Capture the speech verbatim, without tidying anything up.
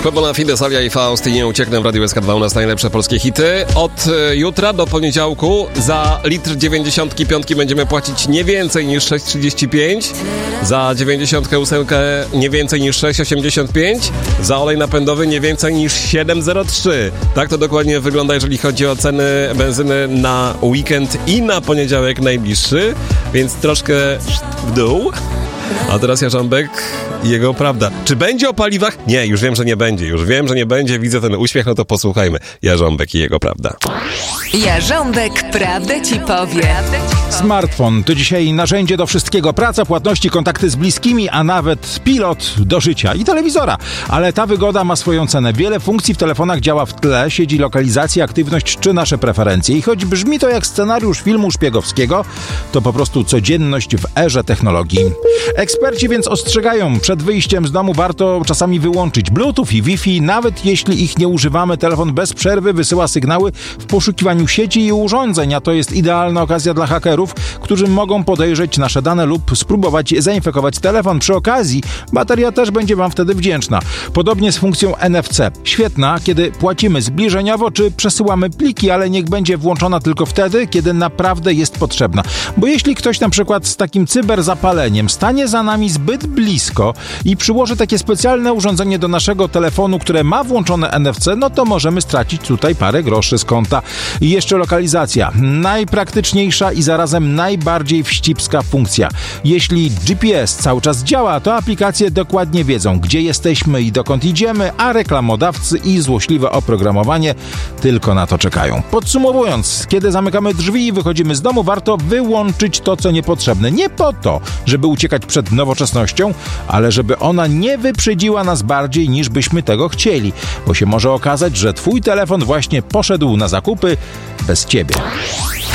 Bona Fide, Salia i Faust i Nie ucieknę w Radiu S K dwa. U nas najlepsze polskie hity. Od jutra do poniedziałku za litr dziewięćdziesiątki piątki będziemy płacić nie więcej niż sześć trzydzieści pięć, za dziewięćdziesiątkę ósemkę nie więcej niż sześć osiemdziesiąt pięć, za olej napędowy nie więcej niż siedem zero trzy. Tak to dokładnie wygląda, jeżeli chodzi o ceny benzyny na weekend i na poniedziałek najbliższy, więc troszkę w dół. A teraz Jarząbek i jego prawda. Czy będzie o paliwach? Nie, już wiem, że nie będzie. Już wiem, że nie będzie. Widzę ten uśmiech, no to posłuchajmy. Jarząbek i jego prawda. Jarząbek prawdę ci powie. Smartfon to dzisiaj narzędzie do wszystkiego. Praca, płatności, kontakty z bliskimi, a nawet pilot do życia i telewizora. Ale ta wygoda ma swoją cenę. Wiele funkcji w telefonach działa w tle, siedzi lokalizacja, aktywność czy nasze preferencje. I choć brzmi to jak scenariusz filmu szpiegowskiego, to po prostu codzienność w erze technologii. Eksperci więc ostrzegają, przed wyjściem z domu warto czasami wyłączyć Bluetooth i Wi-Fi, nawet jeśli ich nie używamy. Telefon bez przerwy wysyła sygnały w poszukiwaniu sieci i urządzeń, a to jest idealna okazja dla hakerów, którzy mogą podejrzeć nasze dane lub spróbować zainfekować telefon. Przy okazji bateria też będzie wam wtedy wdzięczna. Podobnie z funkcją N F C. Świetna, kiedy płacimy zbliżeniowo czy przesyłamy pliki, ale niech będzie włączona tylko wtedy, kiedy naprawdę jest potrzebna. Bo jeśli ktoś na przykład z takim cyberzapaleniem stanie za nami zbyt blisko i przyłoży takie specjalne urządzenie do naszego telefonu, które ma włączone N F C, no to możemy stracić tutaj parę groszy z konta. I jeszcze lokalizacja. Najpraktyczniejsza i zarazem najbardziej wścibska funkcja. Jeśli G P S cały czas działa, to aplikacje dokładnie wiedzą, gdzie jesteśmy i dokąd idziemy, a reklamodawcy i złośliwe oprogramowanie tylko na to czekają. Podsumowując, kiedy zamykamy drzwi i wychodzimy z domu, warto wyłączyć to, co niepotrzebne. Nie po to, żeby uciekać przed nowoczesnością, ale żeby ona nie wyprzedziła nas bardziej niż byśmy tego chcieli, bo się może okazać, że twój telefon właśnie poszedł na zakupy bez ciebie.